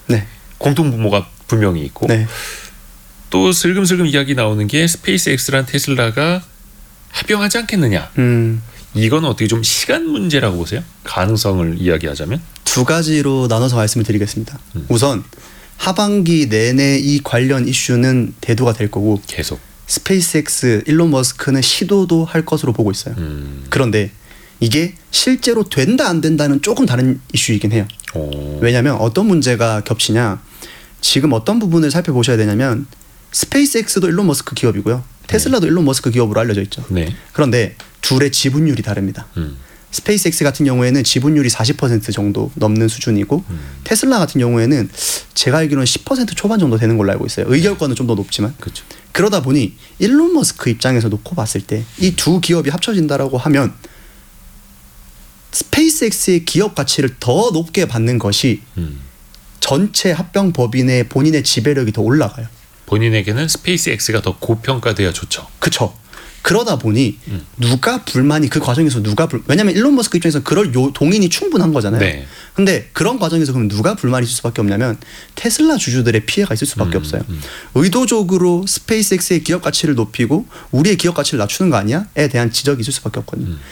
네. 공통 분모가 분명히 있고 네. 또 슬금슬금 이야기 나오는 게 스페이스X랑 테슬라가 합병하지 않겠느냐. 이건 어떻게 좀 시간 문제라고 보세요? 가능성을 이야기하자면? 두 가지로 나눠서 말씀을 드리겠습니다. 우선 하반기 내내 이 관련 이슈는 대두가 될 거고 계속 스페이스X 일론 머스크는 시도도 할 것으로 보고 있어요. 그런데 이게 실제로 된다 안 된다는 조금 다른 이슈이긴 해요. 왜냐하면 어떤 문제가 겹치냐. 지금 어떤 부분을 살펴보셔야 되냐면 스페이스X도 일론 머스크 기업이고요. 테슬라도 일론 머스크 기업으로 알려져 있죠. 네. 그런데 둘의 지분율이 다릅니다. 스페이스X 같은 경우에는 지분율이 40% 정도 넘는 수준이고 테슬라 같은 경우에는 제가 알기로는 10% 초반 정도 되는 걸로 알고 있어요. 의결권은 좀 더 높지만. 그렇죠. 그러다 보니 일론 머스크 입장에서 놓고 봤을 때 이 두 기업이 합쳐진다라고 하면 스페이스X의 기업 가치를 더 높게 받는 것이 전체 합병 법인의 본인의 지배력이 더 올라가요. 본인에게는 스페이스X가 더 고평가돼야 좋죠. 그렇죠. 그러다 보니 누가 불만이 그 과정에서 왜냐하면 일론 머스크 입장에서 그럴 동인이 충분한 거잖아요. 네. 근데 그런 과정에서 그럼 누가 불만이 있을 수밖에 없냐면 테슬라 주주들의 피해가 있을 수밖에 없어요. 의도적으로 스페이스X의 기업 가치를 높이고 우리의 기업 가치를 낮추는 거 아니야?에 대한 지적이 있을 수밖에 없거든요.